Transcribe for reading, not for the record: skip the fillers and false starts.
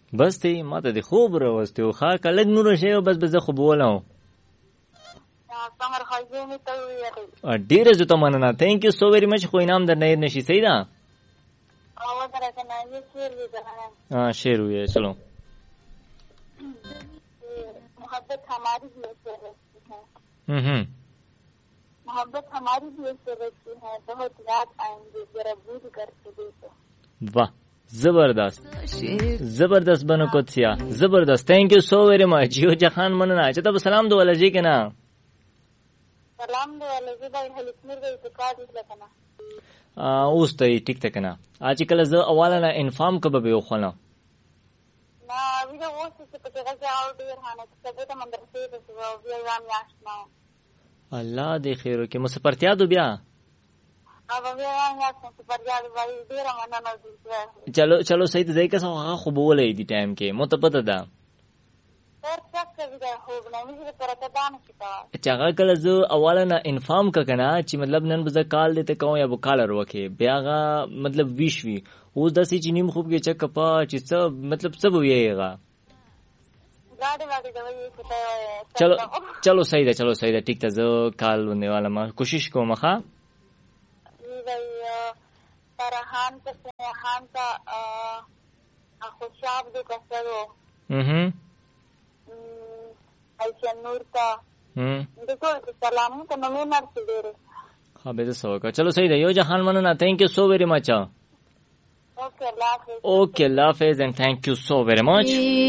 بس تی ما ته د خوب راوستي او ښه که لږ نوره شی بس زه خو به ولم څنګه راځي مې ته ویل ډېره زه ته مننه تھینک یو سو ویری مچ خو انعام در نه نشي صحیح ده او درته نه یې شعر ویل हाँ शेर हुई है चलो मोहब्बत हमारी भी ऐसे रहती है मोहब्बत हमारी भी ऐसे रहती है बहुत याद आएंगे जरा भूल करके देखो वाह जबरदस्त बनो कोथिया जबरदस्त thank you so very much यो जहान मनना अच्छा तब सलाम दो वाला जी के ना सलाम दो वाला जी भाई हलिसमिर गई तो का दिस लगना اوس ته ټیک ته کنه اج کله زه اواله نه انفارم کبه به خونه نا ویډیو اوس څه په هغه ځای او ډیر هانه څه ته مدرسې ته او بیا ځم یاشنا الله دې خیر وکي مو سپرتیا دو بیا او بیا ځم یاشنا سپرتیا دی وای ډیر مننه چلو چلو صحیح ځای که څنګه خو بولې دی ټایم کې مو ته پته ده چاغه کله زه اواله نه انفارم کا کنه چې مطلب نن به کال دته کوم یا به کالر وکي بیاغه مطلب ویش وی اوس د سې چینیم خوب کې چک پا چې څه مطلب څه ویېغه چلو صحیح ده ټیک ته زه کال ونه والا ما کوشش کوم ښه فرحان کا خوشاب دې کسرو ایشا نور کا دیکھو سلام ته نو مرسي ډېر ها به زه سوکا چلو صحیح ده یو جهان مننه thank you so very much okay Allah hafiz and thank you so very much